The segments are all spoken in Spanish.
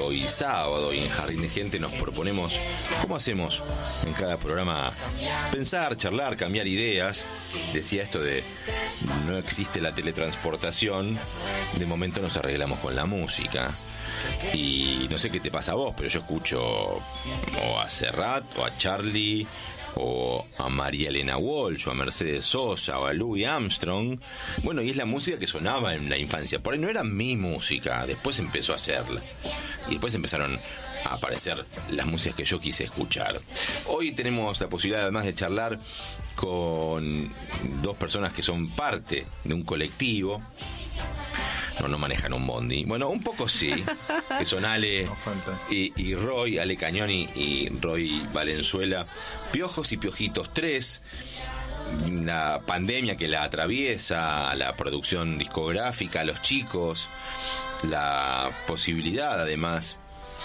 hoy sábado, y en Jardín de Gente nos proponemos, como hacemos en cada programa, pensar, charlar, cambiar ideas. Decía esto de no existe la teletransportación, de momento nos arreglamos con la música. Y no sé qué te pasa a vos, pero yo escucho o a Serrat, o a Charlie, o a María Elena Walsh, o a Mercedes Sosa, o a Louis Armstrong. Bueno, y es la música que sonaba en la infancia. Por ahí no era mi música, después empezó a hacerla. Y después empezaron a aparecer las músicas que yo quise escuchar. Hoy tenemos la posibilidad además de charlar con dos personas que son parte de un colectivo. No manejan un bondi. Bueno, un poco sí, que son Ale y Roy, Ale Cañoni y Roy Valenzuela. Piojos y Piojitos 3. La pandemia que la atraviesa, la producción discográfica, los chicos, la posibilidad además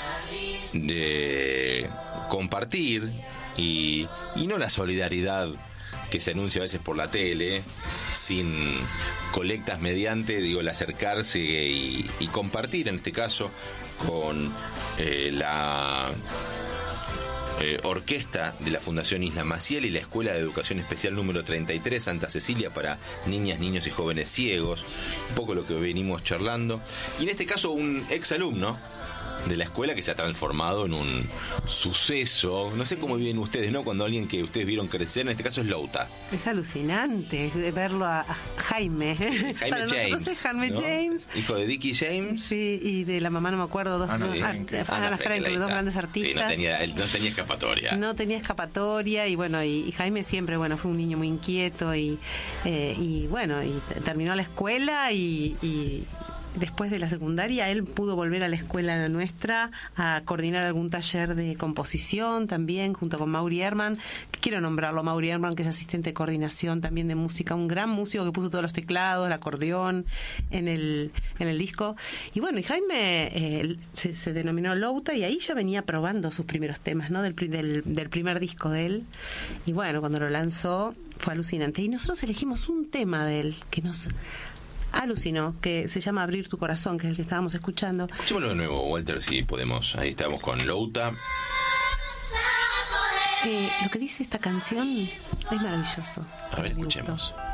de compartir y no la solidaridad que se anuncia a veces por la tele, sin colectas mediante, el acercarse y compartir, en este caso, con la orquesta de la Fundación Isla Maciel y la Escuela de Educación Especial número 33 Santa Cecilia para niñas, niños y jóvenes ciegos. Un poco lo que venimos charlando. Y en este caso un exalumno de la escuela que se ha transformado en un suceso. No sé cómo viven ustedes, ¿no? Cuando alguien que ustedes vieron crecer, en este caso es Louta. Es alucinante verlo a Jaime. Jaime James, es Jaime, ¿no? James. Hijo de Dickie James. Sí, y de la mamá no me acuerdo. Ana Frank, dos grandes artistas. Sí, no tenía escapatoria. No tenía escapatoria y bueno, y Jaime siempre, fue un niño muy inquieto y terminó la escuela y después de la secundaria él pudo volver a la escuela nuestra a coordinar algún taller de composición también junto con Mauri Herman. Quiero nombrarlo, Mauri Herman, que es asistente de coordinación también de música, un gran músico que puso todos los teclados, el acordeón en el disco. Y bueno, y Jaime se denominó Louta y ahí ya venía probando sus primeros temas, ¿no? Del primer disco de él. Y bueno, cuando lo lanzó fue alucinante. Y nosotros elegimos un tema de él que nos alucinó, que se llama Abrir tu corazón, que es el que estábamos escuchando. Escuchémoslo de nuevo, Walter, si podemos. Ahí estamos con Louta. Lo que dice esta canción es maravilloso. A ver, escuchemos.